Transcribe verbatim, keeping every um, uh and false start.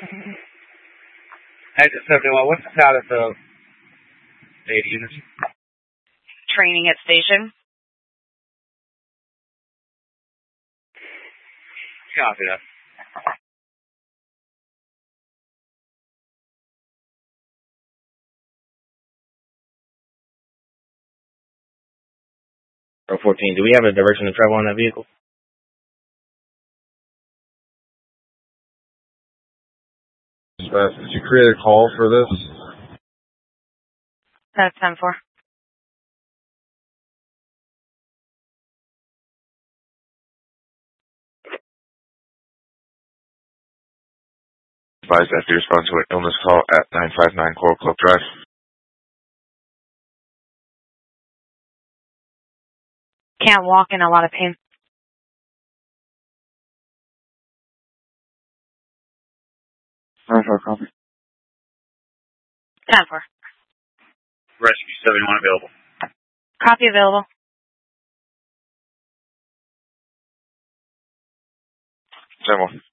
Exit seventy-one, what's the status of data units? Training at station. Copy that. fourteen, do we have a direction to travel on that vehicle? Dispatch, did you create a call for this? That's ten four. Advise after you respond to an illness call at nine five nine Coral Club Drive. Can't walk, in a lot of pain. nine five copy. ten four. Rescue seventy-one available. Copy available. ten one.